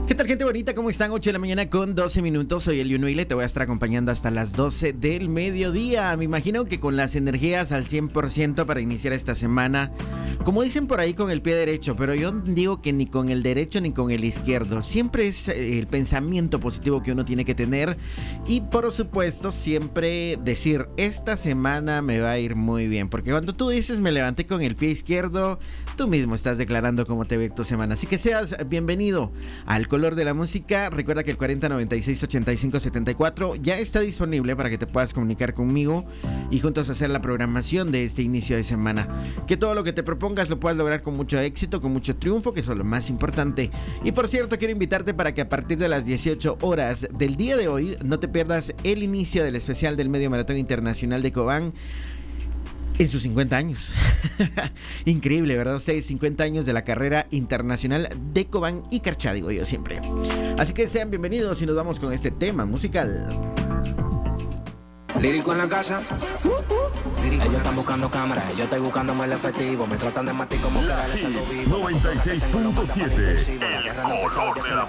¿Qué tal, gente bonita? ¿Cómo están? 8 de la mañana con 12 minutos. Soy Elio Nuile, te voy a estar acompañando hasta las 12 del mediodía. Me imagino que con las energías al 100% para iniciar esta semana. Como dicen por ahí, con el pie derecho, pero yo digo que ni con el derecho ni con el izquierdo. Siempre es el pensamiento positivo que uno tiene que tener. Y por supuesto, siempre decir, esta semana me va a ir muy bien. Porque cuando tú dices, me levanté con el pie izquierdo, tú mismo estás declarando cómo te ve tu semana. Así que seas bienvenido al Color de la Música. Recuerda que el 4096-8574 ya está disponible para que te puedas comunicar conmigo y juntos hacer la programación de este inicio de semana. Que todo lo que te propongas lo puedas lograr con mucho éxito, con mucho triunfo, que eso es lo más importante. Y por cierto, quiero invitarte para que a partir de las 18 horas del día de hoy no te pierdas el inicio del especial del Medio Maratón Internacional de Cobán en sus 50 años. Increíble, ¿verdad? 50 años de la carrera internacional de Cobán y Carchá, digo yo siempre. Así que sean bienvenidos y nos vamos con este tema musical. Lírico en la casa. Ellos están buscando cámaras, yo estoy buscándome el efectivo. Me tratan de matar como cara de saldo vivo. 96.7.